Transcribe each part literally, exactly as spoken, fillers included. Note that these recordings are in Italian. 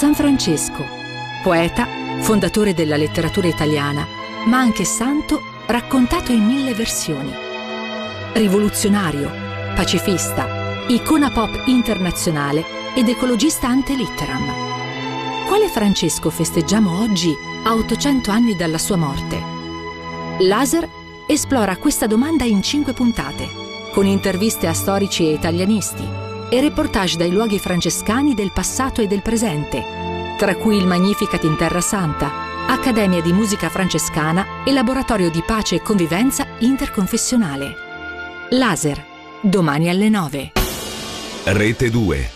San Francesco, poeta, fondatore della letteratura italiana, ma anche santo raccontato in mille versioni. Rivoluzionario, pacifista, icona pop internazionale ed ecologista ante litteram. Quale Francesco festeggiamo oggi a ottocento anni dalla sua morte? Laser esplora questa domanda in cinque puntate, con interviste a storici e italianisti e reportage dai luoghi francescani del passato e del presente, tra cui il Magnificat in Terra Santa, Accademia di Musica Francescana e Laboratorio di Pace e Convivenza Interconfessionale. Laser, domani alle nove. Rete due.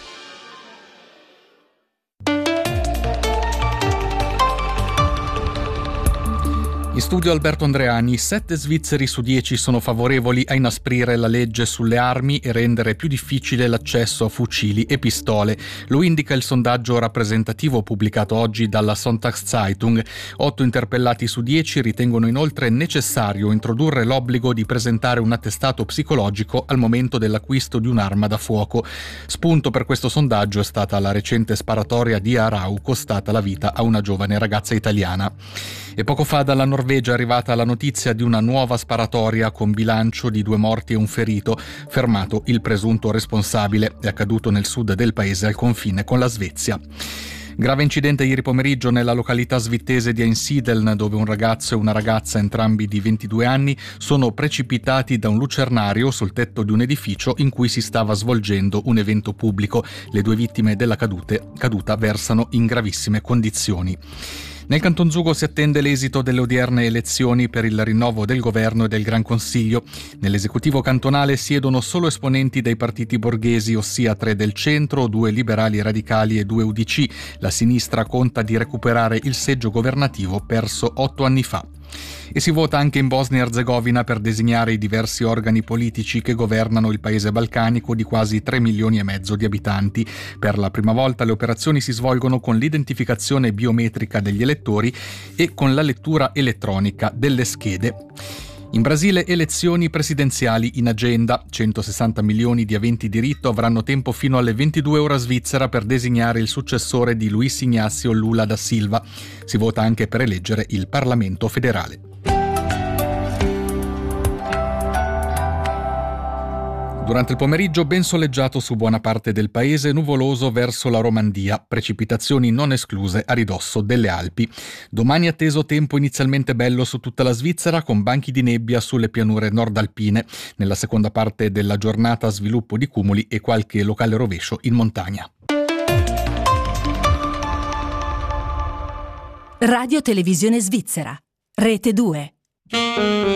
In studio Alberto Andreani. Sette svizzeri su dieci sono favorevoli a inasprire la legge sulle armi e rendere più difficile l'accesso a fucili e pistole. Lo indica il sondaggio rappresentativo pubblicato oggi dalla Sonntagszeitung. Otto interpellati su dieci ritengono inoltre necessario introdurre l'obbligo di presentare un attestato psicologico al momento dell'acquisto di un'arma da fuoco. Spunto per questo sondaggio è stata la recente sparatoria di Aarau, costata la vita a una giovane ragazza italiana. E poco fa dalla Norvegia è arrivata la notizia di una nuova sparatoria con bilancio di due morti e un ferito. Fermato il presunto responsabile. È accaduto nel sud del paese al confine con la Svezia. Grave incidente ieri pomeriggio nella località svizzese di Einsiedeln, dove un ragazzo e una ragazza, entrambi di ventidue anni, sono precipitati da un lucernario sul tetto di un edificio in cui si stava svolgendo un evento pubblico. Le due vittime della cadute, caduta versano in gravissime condizioni. Nel Canton Zugo si attende l'esito delle odierne elezioni per il rinnovo del governo e del Gran Consiglio. Nell'esecutivo cantonale siedono solo esponenti dei partiti borghesi, ossia tre del centro, due liberali radicali e due U D C. La sinistra conta di recuperare il seggio governativo perso otto anni fa. E si vota anche in Bosnia e Erzegovina per designare i diversi organi politici che governano il paese balcanico di quasi tre milioni e mezzo di abitanti. Per la prima volta le operazioni si svolgono con l'identificazione biometrica degli elettori e con la lettura elettronica delle schede. In Brasile elezioni presidenziali in agenda. centosessanta milioni di aventi diritto avranno tempo fino alle ventidue ora svizzera per designare il successore di Luiz Inácio Lula da Silva. Si vota anche per eleggere il Parlamento federale. Durante il pomeriggio ben soleggiato su buona parte del paese, nuvoloso verso la Romandia, precipitazioni non escluse a ridosso delle Alpi. Domani atteso tempo inizialmente bello su tutta la Svizzera, con banchi di nebbia sulle pianure nordalpine. Nella seconda parte della giornata sviluppo di cumuli e qualche locale rovescio in montagna. Radio Televisione Svizzera, Rete due.